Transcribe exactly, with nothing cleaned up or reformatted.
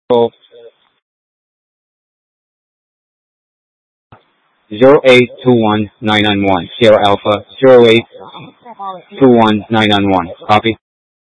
So zero eight two one nine nine one Sierra Alpha zero eight two one nine nine one. Copy.